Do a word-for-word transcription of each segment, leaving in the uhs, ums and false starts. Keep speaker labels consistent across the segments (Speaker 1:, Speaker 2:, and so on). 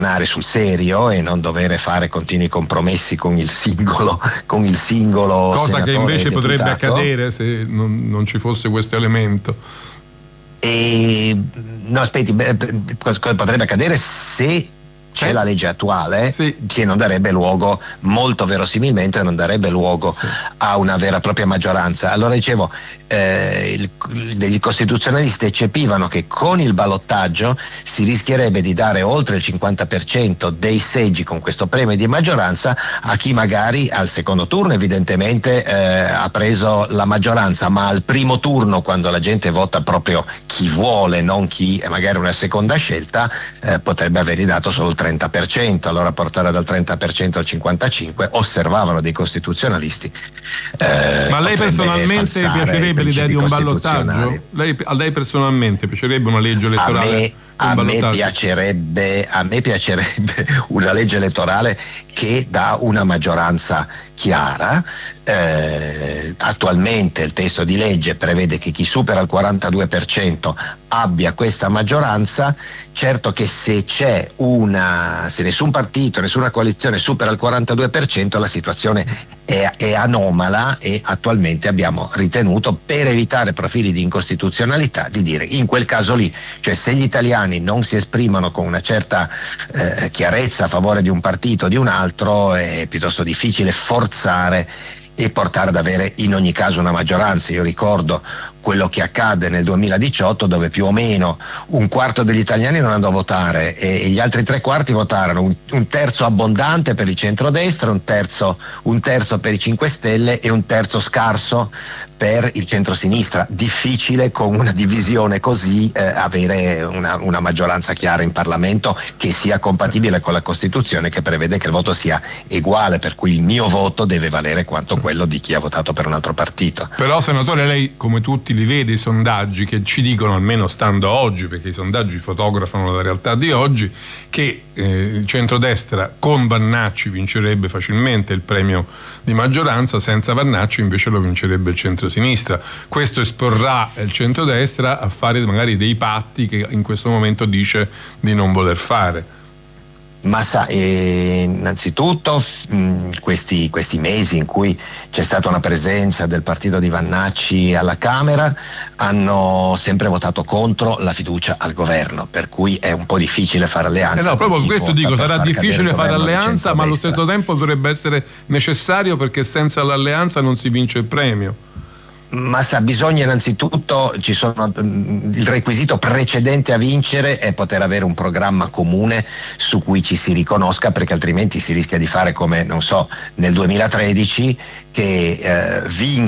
Speaker 1: ragionare sul serio e non dover fare continui compromessi con il singolo con il singolo
Speaker 2: cosa che invece
Speaker 1: deputato.
Speaker 2: Potrebbe accadere se non, non ci fosse questo elemento.
Speaker 1: E, no aspetti, cosa potrebbe accadere se c'è
Speaker 2: sì.
Speaker 1: la legge attuale,
Speaker 2: sì.
Speaker 1: che non darebbe luogo, molto verosimilmente non darebbe luogo sì. a una vera e propria maggioranza. Allora dicevo, eh, il, degli costituzionalisti eccepivano che con il ballottaggio si rischierebbe di dare oltre il cinquanta per cento dei seggi con questo premio di maggioranza a chi magari al secondo turno evidentemente eh, ha preso la maggioranza, ma al primo turno, quando la gente vota proprio chi vuole, non chi è magari una seconda scelta, eh, potrebbe avergli dato solo il trenta per cento. Allora portare dal trenta per cento al cinquantacinque per cento osservavano dei costituzionalisti.
Speaker 2: Eh, ma a lei personalmente piacerebbe l'idea di un ballottaggio? Lei, a lei personalmente piacerebbe una legge elettorale?
Speaker 1: A me, a me piacerebbe, a me piacerebbe una legge elettorale che dà una maggioranza chiara. Eh, attualmente il testo di legge prevede che chi supera il quarantadue per cento abbia questa maggioranza. Certo che se c'è una, se nessun partito, nessuna coalizione supera il quarantadue per cento, la situazione è, è anomala, e attualmente abbiamo ritenuto, per evitare profili di incostituzionalità, di dire in quel caso lì, cioè se gli italiani non si esprimono con una certa eh, chiarezza a favore di un partito o di un altro, è piuttosto difficile forzare e portare ad avere in ogni caso una maggioranza. Io ricordo quello che accadde nel duemiladiciotto, dove più o meno un quarto degli italiani non andò a votare e, e gli altri tre quarti votarono, un, un terzo abbondante per il centrodestra, un terzo, un terzo per i cinque Stelle e un terzo scarso per il centrosinistra. Difficile con una divisione così eh, avere una, una maggioranza chiara in Parlamento che sia compatibile con la Costituzione, che prevede che il voto sia uguale, per cui il mio voto deve valere quanto quello di chi ha votato per un altro partito.
Speaker 2: Però, senatore, lei come tutti li vede i sondaggi che ci dicono, almeno stando a oggi, perché i sondaggi fotografano la realtà di oggi, che eh, il centrodestra con Vannacci vincerebbe facilmente il premio di maggioranza, senza Vannacci invece lo vincerebbe il centrosinistra. Questo esporrà il centrodestra a fare magari dei patti che in questo momento dice di non voler fare.
Speaker 1: Ma sa, eh, innanzitutto mh, questi, questi mesi in cui c'è stata una presenza del partito di Vannacci alla Camera hanno sempre votato contro la fiducia al governo, per cui è un po' difficile fare alleanza.
Speaker 2: Eh no, proprio questo dico, sarà difficile fare alleanza, ma allo stesso tempo dovrebbe essere necessario, perché senza l'alleanza non si vince il premio.
Speaker 1: Ma sa, bisogna innanzitutto, ci sono, il requisito precedente a vincere è poter avere un programma comune su cui ci si riconosca, perché altrimenti si rischia di fare come, non so, nel duemilatredici, che eh,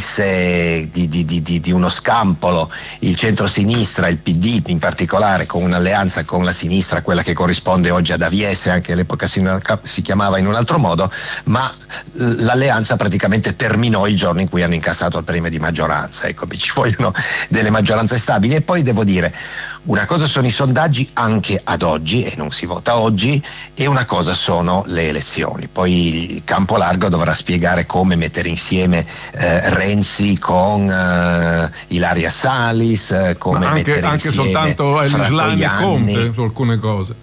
Speaker 1: vinse di, di, di, di uno scampolo il centrosinistra, il P D in particolare, con un'alleanza con la sinistra, quella che corrisponde oggi ad A V S, anche all'epoca si, si chiamava in un altro modo, ma l'alleanza praticamente terminò il giorno in cui hanno incassato il premio di maggioranza. Ecco, ci vogliono delle maggioranze stabili. E poi devo dire, una cosa sono i sondaggi anche ad oggi, e non si vota oggi, e una cosa sono le elezioni. Poi il campo largo dovrà spiegare come mettere insieme eh, Renzi con eh, Ilaria Salis, eh, come
Speaker 2: anche,
Speaker 1: mettere
Speaker 2: anche
Speaker 1: insieme
Speaker 2: soltanto Elislein e Conte su alcune cose.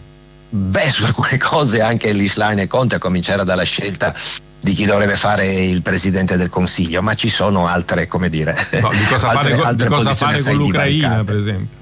Speaker 1: Beh, su alcune cose anche Elislein e Conte, a cominciare dalla scelta di chi dovrebbe fare il Presidente del Consiglio, ma ci sono altre, come dire,
Speaker 2: no, di cosa
Speaker 1: altre,
Speaker 2: fare,
Speaker 1: altre
Speaker 2: di cosa fare con l'Ucraina, per esempio.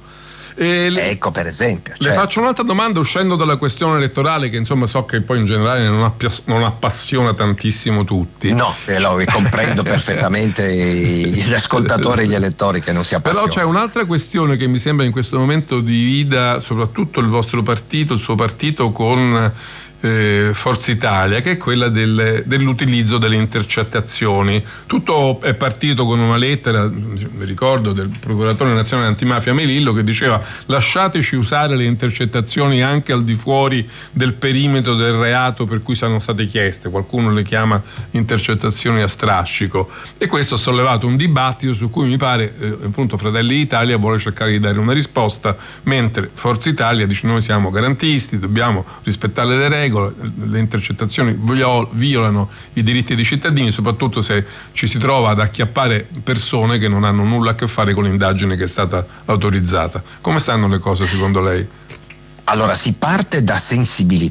Speaker 1: E le, ecco, per esempio.
Speaker 2: Le
Speaker 1: certo.
Speaker 2: faccio un'altra domanda, uscendo dalla questione elettorale, che insomma so che poi in generale non, appias- non appassiona tantissimo tutti.
Speaker 1: No, eh, lo comprendo perfettamente gli ascoltatori e gli elettori che non si appassionano.
Speaker 2: Però c'è un'altra questione che mi sembra in questo momento divida soprattutto il vostro partito, il suo partito con Eh, Forza Italia, che è quella del, dell'utilizzo delle intercettazioni. Tutto è partito con una lettera, mi ricordo, del procuratore nazionale antimafia Melillo, che diceva: lasciateci usare le intercettazioni anche al di fuori del perimetro del reato per cui sono state chieste. Qualcuno le chiama intercettazioni a strascico, e questo ha sollevato un dibattito su cui mi pare eh, appunto Fratelli d'Italia vuole cercare di dare una risposta, mentre Forza Italia dice: noi siamo garantisti, dobbiamo rispettare le regole, le intercettazioni violano i diritti dei cittadini, soprattutto se ci si trova ad acchiappare persone che non hanno nulla a che fare con l'indagine che è stata autorizzata. Come stanno le cose secondo lei?
Speaker 1: Allora si parte da sensibilità.